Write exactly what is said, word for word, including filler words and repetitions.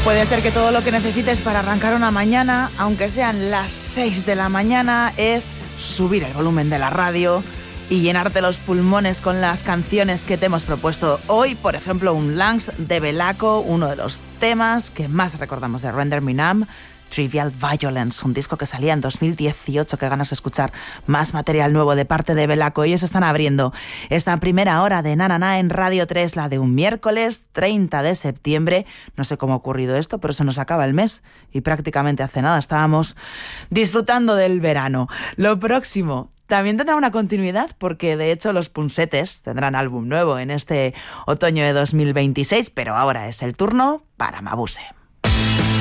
Puede ser que todo lo que necesites para arrancar una mañana, aunque sean las seis de la mañana, es subir el volumen de la radio y llenarte los pulmones con las canciones que te hemos propuesto hoy. Por ejemplo, un Lungs de Belaco, uno de los temas que más recordamos de Render Me Numb, Trivial Violence, un disco que salía en dos mil dieciocho. Qué ganas de escuchar más material nuevo de parte de Belaco. Ellos están abriendo esta primera hora de Na Na Na en Radio tres, la de un miércoles treinta de septiembre. No sé cómo ha ocurrido esto, pero se nos acaba el mes y prácticamente hace nada estábamos disfrutando del verano. Lo próximo también tendrá una continuidad, porque de hecho los Punsetes tendrán álbum nuevo en este otoño de dos mil veintiséis, pero ahora es el turno para Mabuse.